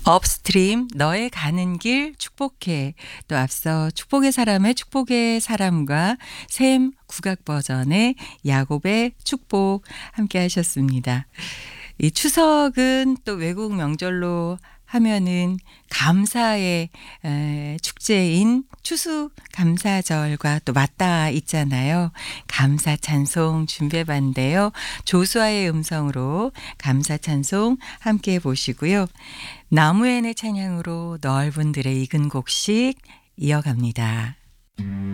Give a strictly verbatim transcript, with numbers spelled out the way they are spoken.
업스트림 너의 가는 길 축복해. 또 앞서 축복의 사람의 축복의 사람과 샘 국악 버전의 야곱의 축복 함께 하셨습니다. 이 추석은 또 외국 명절로 하면은 감사의 에, 축제인 추수감사절과 또 맞닿아 있잖아요. 감사 찬송 준비해봤는데요. 조수아의 음성으로 감사 찬송 함께 보시고요. 나무엔의 찬양으로 넓은 들의 익은 곡식 이어갑니다.